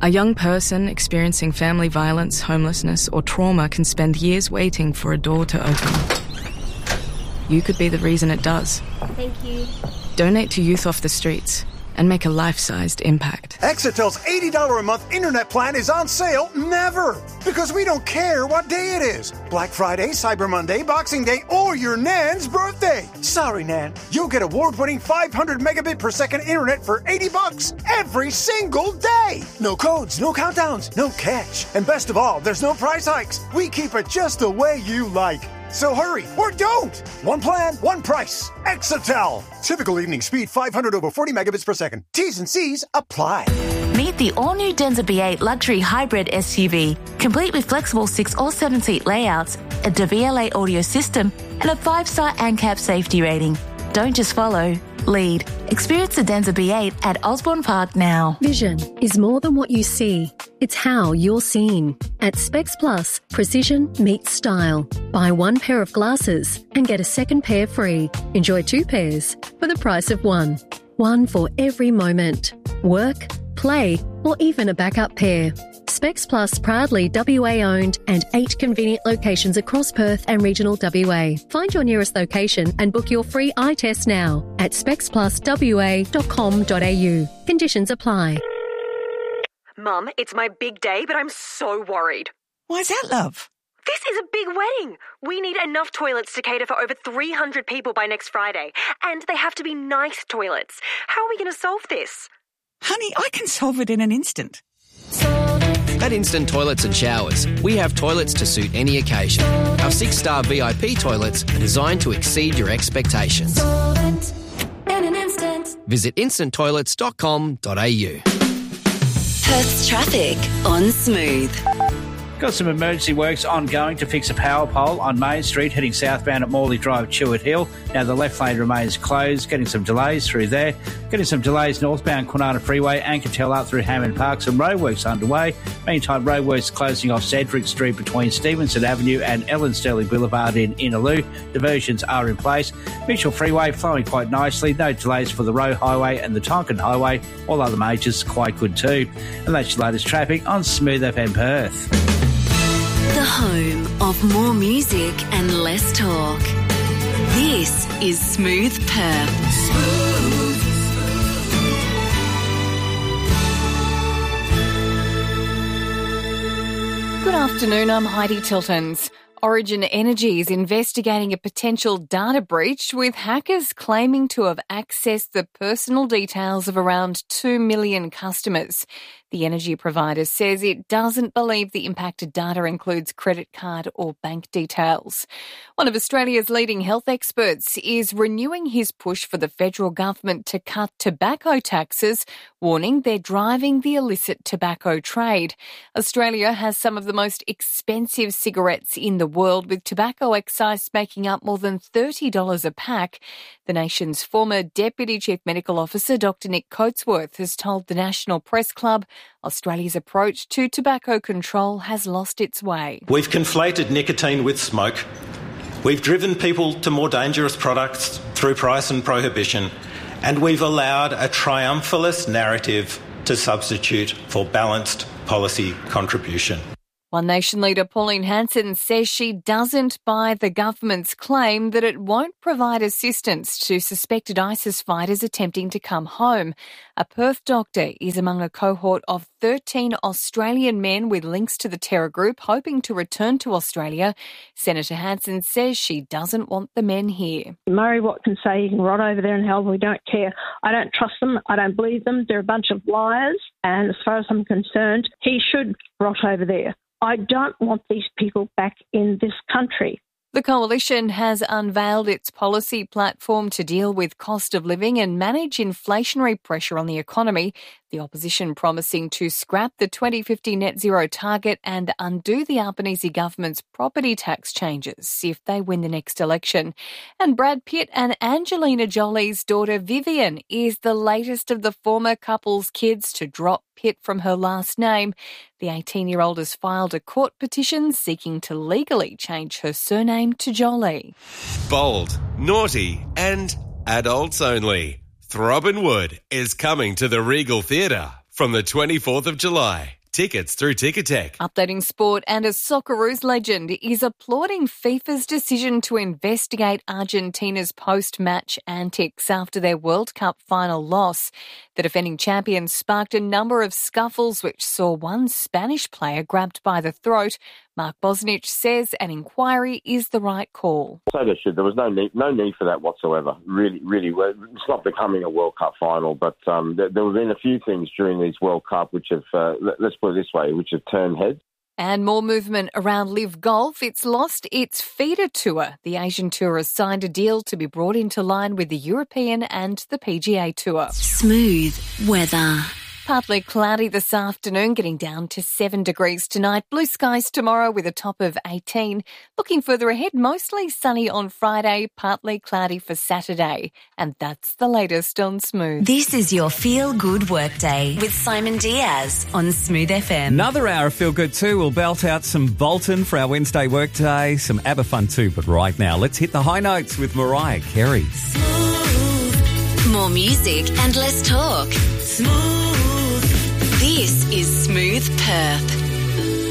A young person experiencing family violence, homelessness, or trauma can spend years waiting for a door to open. You could be the reason it does. Thank you. Donate to Youth Off the Streets and make a life-sized impact. Exitel's $80 a month internet plan is on sale never, because we don't care what day it is. Black Friday, Cyber Monday, Boxing Day, or your Nan's birthday. Sorry, Nan. You'll get award-winning 500 megabit per second internet for $80 every single day. No codes, no countdowns, no catch. And best of all, there's no price hikes. We keep it just the way you like. So hurry, or don't! One plan, one price. Exitel. Typical evening speed 500 over 40 megabits per second. T's and C's apply. Meet the all-new Denza B8 luxury hybrid SUV, complete with flexible 6 or 7-seat layouts, a DVLA audio system, and a 5-star ANCAP safety rating. Don't just follow, lead. Experience the Denza B8 at Osborne Park now. Vision is more than what you see. It's how you're seen. At Specs Plus, precision meets style. Buy one pair of glasses and get a second pair free. Enjoy 2 pairs for the price of one. One for every moment. Work, play, or even a backup pair. Specs Plus proudly WA-owned and 8 convenient locations across Perth and regional WA. Find your nearest location and book your free eye test now at specspluswa.com.au. Conditions apply. Mum, it's my big day, but I'm so worried. Why's that, love? This is a big wedding. We need enough toilets to cater for over 300 people by next Friday. And they have to be nice toilets. How are we going to solve this? Honey, I can solve it in an instant. At Instant Toilets and Showers, we have toilets to suit any occasion. Our 6-star VIP toilets are designed to exceed your expectations. Visit instanttoilets.com.au. Perth's traffic on Smooth. Got some emergency works ongoing to fix a power pole on Main Street heading southbound at Morley Drive, Chewett Hill. Now the left lane remains closed, getting some delays through there. Getting some delays northbound Kwinana Freeway, Ankertel up through Hammond Park. Some roadworks underway. Meantime, roadworks closing off Cedric Street between Stevenson Avenue and Ellen Sterling Boulevard in Innaloo. Diversions are in place. Mitchell Freeway flowing quite nicely. No delays for the Roe Highway and the Tonkin Highway. All other majors quite good too. And that's your latest traffic on Smooth FM Perth. The home of more music and less talk. This is Smooth Perth. Good afternoon, I'm Heidi Tiltons. Origin Energy is investigating a potential data breach with hackers claiming to have accessed the personal details of around 2 million customers. The energy provider says it doesn't believe the impacted data includes credit card or bank details. One of Australia's leading health experts is renewing his push for the federal government to cut tobacco taxes, warning they're driving the illicit tobacco trade. Australia has some of the most expensive cigarettes in the world, with tobacco excise making up more than $30 a pack. The nation's former Deputy Chief Medical Officer, Dr Nick Coatsworth, has told the National Press Club Australia's approach to tobacco control has lost its way. We've conflated nicotine with smoke. We've driven people to more dangerous products through price and prohibition, and we've allowed a triumphalist narrative to substitute for balanced policy contribution. One Nation leader Pauline Hanson says she doesn't buy the government's claim that it won't provide assistance to suspected ISIS fighters attempting to come home. A Perth doctor is among a cohort of 13 Australian men with links to the terror group hoping to return to Australia. Senator Hanson says she doesn't want the men here. Murray Watkins say he can rot over there in hell, we don't care. I don't trust them, I don't believe them, they're a bunch of liars, and as far as I'm concerned, he should rot over there. I don't want these people back in this country. The Coalition has unveiled its policy platform to deal with cost of living and manage inflationary pressure on the economy. The opposition promising to scrap the 2050 net zero target and undo the Albanese government's property tax changes if they win the next election. And Brad Pitt and Angelina Jolie's daughter Vivian is the latest of the former couple's kids to drop Pitt from her last name. The 18-year-old has filed a court petition seeking to legally change her surname to Jolie. Bold, naughty and adults only. Throbbing Wood is coming to the Regal Theatre from the 24th of July. Tickets through Ticketek. Updating sport, and a Socceroos legend is applauding FIFA's decision to investigate Argentina's post-match antics after their World Cup final loss. The defending champions sparked a number of scuffles which saw one Spanish player grabbed by the throat. Mark Bosnich says an inquiry is the right call. So there should. There was no need for that whatsoever. Really, it's not becoming a World Cup final, but there have been a few things during these World Cup which have, let's put it this way, which have turned heads. And more movement around Live Golf. It's lost its feeder tour. The Asian Tour has signed a deal to be brought into line with the European and the PGA Tour. Smooth weather. Partly cloudy this afternoon, getting down to 7 degrees tonight. Blue skies tomorrow with a top of 18. Looking further ahead, mostly sunny on Friday, partly cloudy for Saturday. And that's the latest on Smooth. This is your Feel Good Workday with Simon Diaz on Smooth FM. Another hour of Feel Good too. We'll belt out some Bolton for our Wednesday workday, some ABBA fun too. But right now, let's hit the high notes with Mariah Carey. Smooth. More music and less talk. Smooth. This is Smooth Perth.